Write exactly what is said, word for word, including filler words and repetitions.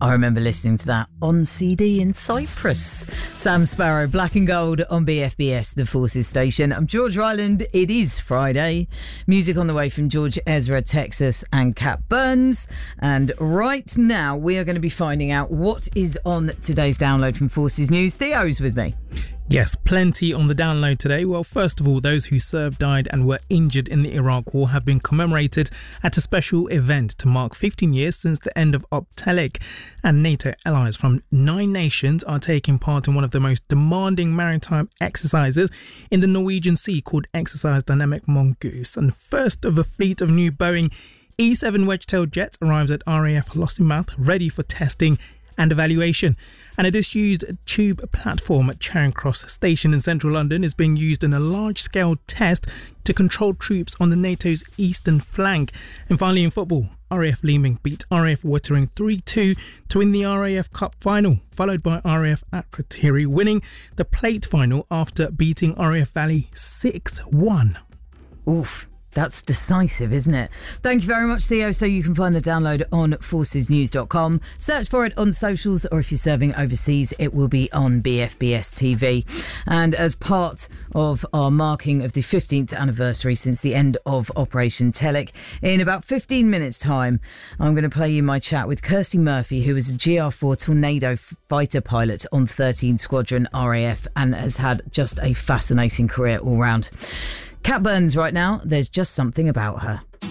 I remember listening to that on C D in Cyprus. Sam Sparrow, Black and Gold on B F B S, the Forces station. I'm George Ryland. It is Friday. Music on the way from George Ezra, Texas, and Cat Burns. And right now, we are going to be finding out what is on today's download from Forces News. Theo's with me. Yes, plenty on the download today. Well, first of all, those who served, died and were injured in the Iraq War have been commemorated at a special event to mark fifteen years since the end of Op Telig. And NATO allies from nine nations are taking part in one of the most demanding maritime exercises in the Norwegian Sea called Exercise Dynamic Mongoose. And first of a fleet of new Boeing E seven Wedgetail jets arrives at R A F Lossiemouth, ready for testing and evaluation. And a disused tube platform at Charing Cross Station in central London is being used in a large-scale test to control troops on the NATO's eastern flank. And finally in football, R A F Leeming beat R A F Wottering three two to win the R A F Cup final, followed by R A F Akrotiri winning the plate final after beating R A F Valley six one. Oof. That's decisive, isn't it? Thank you very much, Theo. So you can find the download on forces news dot com. Search for it on socials, or if you're serving overseas, it will be on B F B S T V. And as part of our marking of the fifteenth anniversary since the end of Operation Telic, in about fifteen minutes' time, I'm going to play you my chat with Kirsty Murphy, who is a G R four Tornado fighter pilot on thirteen Squadron R A F and has had just a fascinating career all round. Cat Burns right now, there's just something about her.